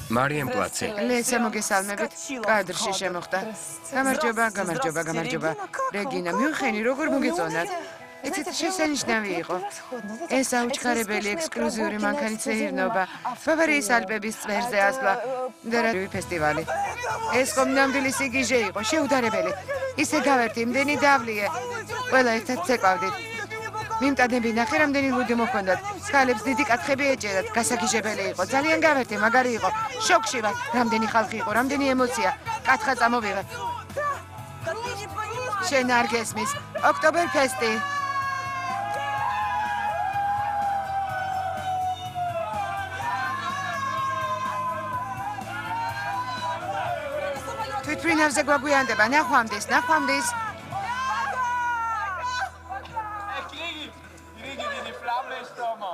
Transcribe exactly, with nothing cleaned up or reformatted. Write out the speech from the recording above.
მარიამ პლაცი. ლესა მოგესალმებით. კადრში შემოხდა. გამარჯობა, გამარჯობა, გამარჯობა. რეგინა, მიუხენი, როგორ მოგეწონათ? იცით, შესანიშნავი იყო. ეს აუჩქარებელი ექსკლუზიური მანქანისეირნობა, ბავარიის ალპების წვერზე ასვლა და რა ფესტივალი. ეს ხომ ნამდვილი სიგიჟე იყო, შეუდარებელი. ისე გავერტი, იმდენი დავლიე. ყველა ერთად ცეკვავდით. მიმტანები ნახე, რამდენი ლუდი მოჰქონდათ. ქალებს დიდი კათხები ეჭერათ, გასაგიჟებელი იყო. ძალიან გავერტი, მაგარი იყო. შოკში ვარ, რამდენი ხალხი იყო, რამდენი ემოცია. კათხა წამოვიღე. შენ არ გესმის, ოქტომბერფესტი. თვითმფრინავზე გვაგვიანდება, ნახვამდის, ნახვამდის.